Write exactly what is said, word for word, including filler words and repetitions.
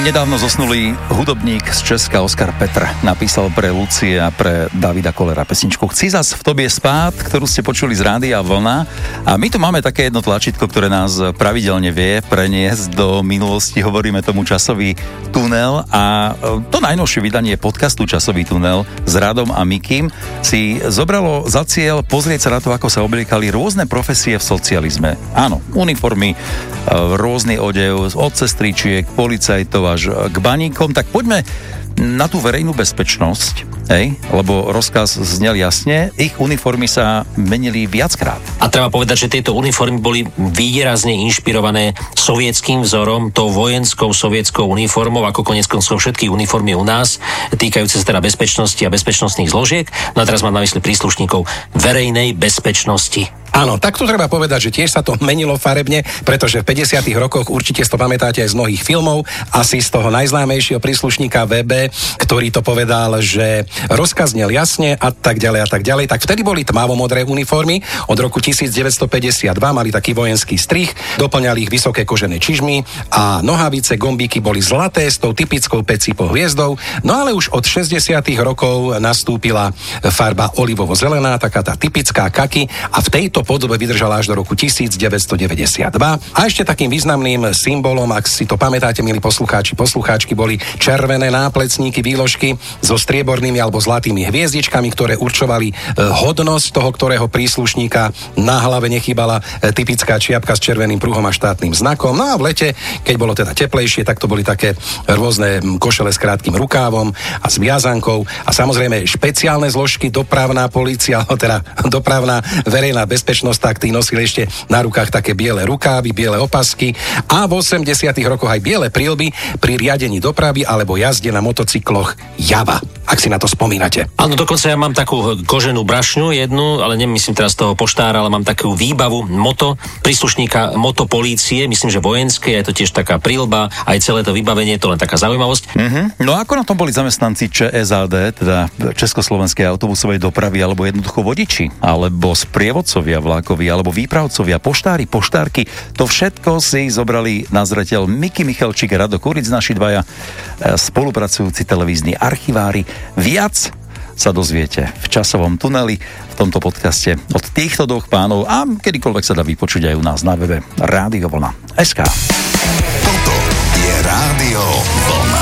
Nedávno zosnulý hudobník z Česka Oskar Petr napísal pre Lucie a pre Davida Kollera pesničku Chci zas v tobie spát, ktorú ste počuli z Rádia Vlna. A my tu máme také jedno tlačítko, ktoré nás pravidelne vie preniesť do minulosti. Hovoríme tomu časový tunel a to najnovšie vydanie podcastu Časový tunel s Radom a Mikým si zobralo za cieľ pozrieť sa na to, ako sa obliekali rôzne profesie v socializme. Áno, uniformy, rôzny odev od sestričiek, policajtov až k baníkom, tak poďme na tú verejnú bezpečnosť, hej, lebo rozkaz znel jasne, ich uniformy sa menili viackrát. A treba povedať, že tieto uniformy boli výrazne inšpirované sovietským vzorom, tou vojenskou sovietskou uniformou, ako konec koncov všetky uniformy u nás, týkajúce sa teda bezpečnosti a bezpečnostných zložiek. No a teraz mám na mysli príslušníkov verejnej bezpečnosti. Áno, tak to treba povedať, že tiež sa to menilo farebne, pretože v päťdesiatych rokoch určite si to pamätáte aj z mnohých filmov, asi z toho najznámejšieho príslušníka vé bé, ktorý to povedal, že rozkaz znel jasne a tak ďalej a tak ďalej. Tak vtedy boli tmavomodré uniformy, od roku devätnásťstopäťdesiatdva mali taký vojenský strih, doplňali ich vysoké kožené čižmy a nohavice, gombíky boli zlaté s tou typickou pecípou hviezdou. No ale už od šesťdesiatych rokov nastúpila farba olivovo-zelená, taká tá typická kaki a v tejto podobe vydržala až do roku devätnásťstodeväťdesiatdva. A ešte takým významným symbolom, ak si to pamätáte, milí poslucháči, poslucháčky, boli červené náplecníky, výložky so striebornými alebo zlatými hviezdičkami, ktoré určovali hodnosť toho, ktorého príslušníka. Na hlave nechýbala typická čiapka s červeným pruhom a štátnym znakom. No a v lete, keď bolo teda teplejšie, tak to boli také rôzne košele s krátkym rukávom a s viazankou a samozrejme špeciálne zložky, dopravná polícia, teda dopravná verejná bezpečnosť, tak tí nosili ešte na rukách také biele rukávy, biele opasky a v osemdesiatych rokoch aj biele príľby pri riadení dopravy alebo jazde na motocykloch Java, ak si na to spomínate. Áno, dokonca ja mám takú koženú brašňu jednu, ale nemyslím teraz toho poštára, ale mám takú výbavu moto, príslušníka motopolície, myslím, že vojenskej, je to tiež taká príľba, aj celé to vybavenie, to len taká zaujímavosť. Mm-hmm. No a ako na tom boli zamestnanci ČSAD, teda Československej autobusovej dopravy, alebo jednoducho vodiči, alebo sprievodcovia vlákovi, alebo výpravcovia, poštári, poštárky, to všetko si zobrali na zreteľ Miky Michalčík a Rado Kuric, naši dvaja spolupracujúci televízni archivári. Viac sa dozviete v časovom tuneli, v tomto podcaste od týchto dvoch pánov a kedykoľvek sa dá vypočuť aj u nás na webe Rádio Vlna bodka es ká. Toto je Rádio Vlna.